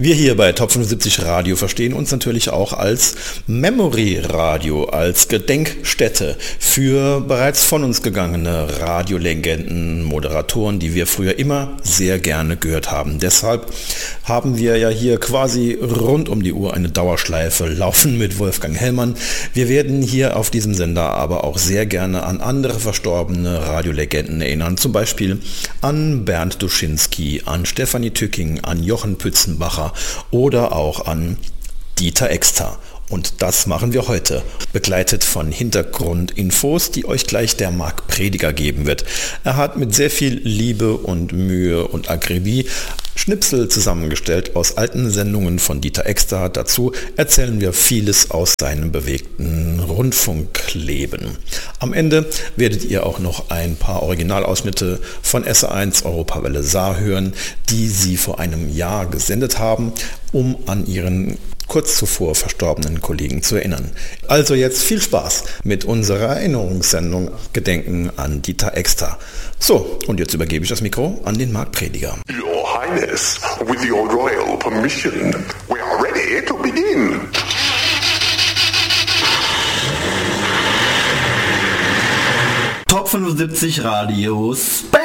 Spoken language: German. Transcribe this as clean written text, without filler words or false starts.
Wir hier bei Top 75 Radio verstehen uns natürlich auch als Memory Radio, als Gedenkstätte für bereits von uns gegangene Radiolegenden, Moderatoren, die wir früher immer sehr gerne gehört haben. Deshalb haben wir ja hier quasi rund um die Uhr eine Dauerschleife laufen mit Wolfgang Hellmann. Wir werden hier auf diesem Sender aber auch sehr gerne an andere verstorbene Radiolegenden erinnern, zum Beispiel an Bernd Duschinski, an Stefanie Tücking, an Jochen Pützenbacher oder auch an Dieter Exter. Und das machen wir heute, begleitet von Hintergrundinfos, die euch gleich der Marc Prediger geben wird. Er hat mit sehr viel Liebe und Mühe und Akribie Schnipsel zusammengestellt aus alten Sendungen von Dieter Exter. Dazu erzählen wir vieles aus seinem bewegten Rundfunkleben. Am Ende werdet ihr auch noch ein paar Originalausschnitte von SR1 Europawelle Saar hören, die sie vor einem Jahr gesendet haben, um an ihren kurz zuvor verstorbenen Kollegen zu erinnern. Also jetzt viel Spaß mit unserer Erinnerungssendung Gedenken an Dieter Exter. So, und jetzt übergebe ich das Mikro an den Marc Prediger. Your Highness, with your royal permission, we are ready to begin. Top 75 Radio Special.